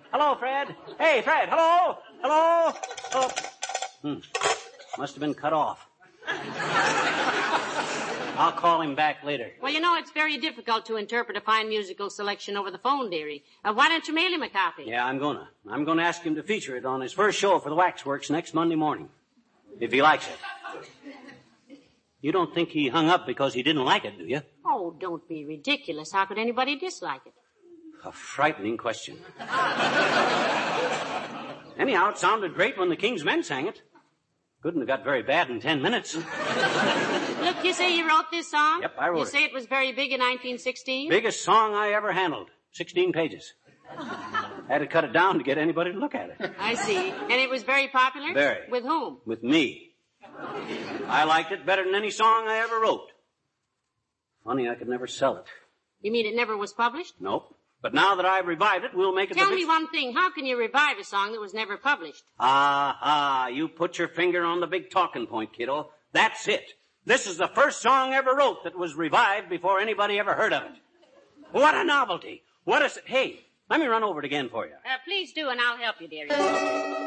Hello, Fred. Hey, Fred, hello? Hello? Oh. Must have been cut off. I'll call him back later. Well, you know, it's very difficult to interpret a fine musical selection over the phone, dearie. Why don't you mail him a copy? Yeah, I'm gonna ask him to feature it on his first show for the Waxworks next Monday morning. If he likes it. You don't think he hung up because he didn't like it, do you? Oh, don't be ridiculous. How could anybody dislike it? A frightening question. Anyhow, it sounded great when the King's Men sang it. Couldn't have got very bad in 10 minutes. Look, you say you wrote this song? Yep, I wrote it. You say it was very big in 1916? Biggest song I ever handled. 16 pages. Had to cut it down to get anybody to look at it. I see. And it was very popular? Very. With whom? With me. I liked it better than any song I ever wrote. Funny I could never sell it. You mean it never was published? Nope. But now that I've revived it, we'll make it... Tell me one thing. How can you revive a song that was never published? You put your finger on the big talking point, kiddo. That's it. This is the first song ever wrote that was revived before anybody ever heard of it. What a novelty. Hey, let me run over it again for you. Please do, and I'll help you, dearie.